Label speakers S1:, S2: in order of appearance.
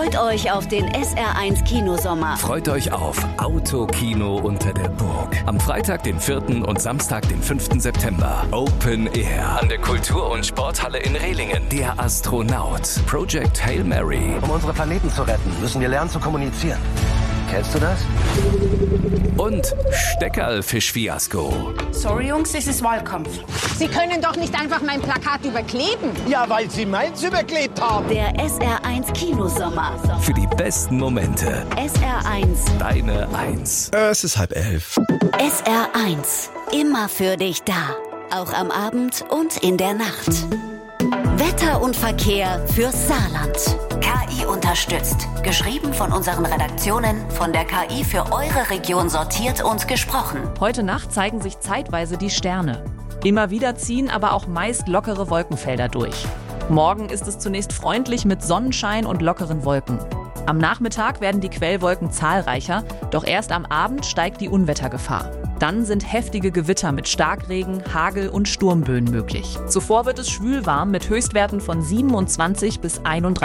S1: Freut euch auf den SR1 Kinosommer.
S2: Freut euch auf Autokino unter der Burg. Am Freitag, den 4. und Samstag, den 5. September. Open Air. An der Kultur- und Sporthalle in Rehlingen. Der Astronaut. Project Hail Mary.
S3: Um unsere Planeten zu retten, müssen wir lernen zu kommunizieren. Kennst du das?
S2: Und Steckerlfisch-Fiasko.
S4: Sorry Jungs, es ist Wahlkampf.
S5: Sie können doch nicht einfach mein Plakat überkleben.
S6: Ja, weil Sie meins überklebt haben.
S1: Der SR1 Kinosommer.
S2: Für die besten Momente.
S1: SR1.
S2: Deine 1.
S7: Es ist 10:30.
S1: SR1. Immer für dich da. Auch am Abend und in der Nacht. Wetter und Verkehr fürs Saarland. KI unterstützt. Geschrieben von unseren Redaktionen, von der KI für eure Region sortiert und gesprochen.
S8: Heute Nacht zeigen sich zeitweise die Sterne. Immer wieder ziehen aber auch meist lockere Wolkenfelder durch. Morgen ist es zunächst freundlich mit Sonnenschein und lockeren Wolken. Am Nachmittag werden die Quellwolken zahlreicher, doch erst am Abend steigt die Unwettergefahr. Dann sind heftige Gewitter mit Starkregen, Hagel und Sturmböen möglich. Zuvor wird es schwülwarm mit Höchstwerten von 27 bis 31